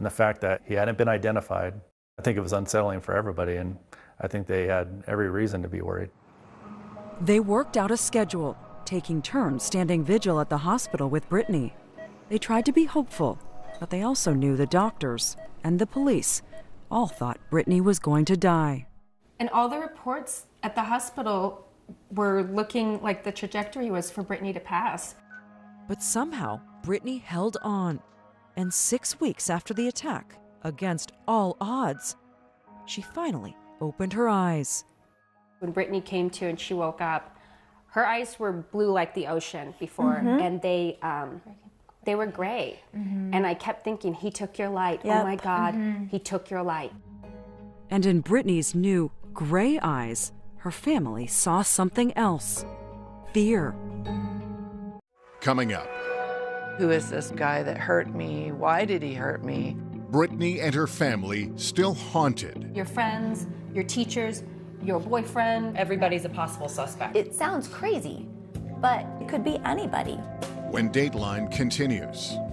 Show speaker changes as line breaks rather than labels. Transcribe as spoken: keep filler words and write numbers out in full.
And the fact that he hadn't been identified, I think it was unsettling for everybody, and I think they had every reason to be worried.
They worked out a schedule, taking turns standing vigil at the hospital with Brittany. They tried to be hopeful, but they also knew the doctors and the police all thought Brittany was going to die.
And all the reports at the hospital were looking like the trajectory was for Brittany to pass.
But somehow, Brittany held on. And six weeks after the attack, against all odds, she finally opened her eyes.
When Brittany came to and she woke up, her eyes were blue like the ocean before, mm-hmm. and they um, they were gray. Mm-hmm. And I kept thinking, he took your light. Yep. Oh my God, mm-hmm. he took your light.
And in Brittany's new gray eyes, her family saw something else. Fear.
Coming up.
Who is this guy that hurt me? Why did he hurt me?
Brittany and her family still haunted.
Your friends, your teachers, your boyfriend.
Everybody's a possible suspect.
It sounds crazy, but it could be anybody.
When Dateline continues.